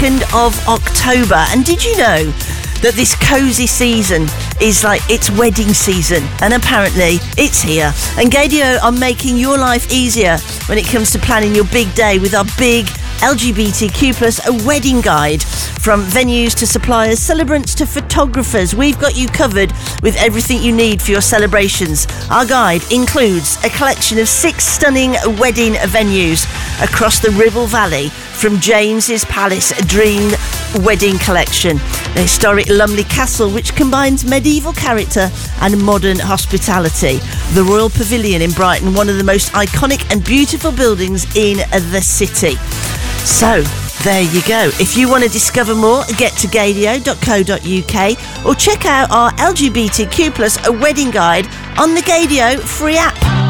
2nd of October. And did you know that this cosy season is like it's wedding season? And apparently it's here. And Gaydio are making your life easier when it comes to planning your big day with our big LGBTQ plus a wedding guide. From venues to suppliers, celebrants to photographers, we've got you covered with everything you need for your celebrations. Our guide includes a collection of 6 stunning wedding venues across the Ribble Valley, from James's Palace Dream Wedding Collection, the historic Lumley Castle, which combines medieval character and modern hospitality, the Royal Pavilion in Brighton, one of the most iconic and beautiful buildings in the city. So, there you go. If you want to discover more, get to gaydio.co.uk or check out our LGBTQ plus a wedding guide on the Gaydio free app.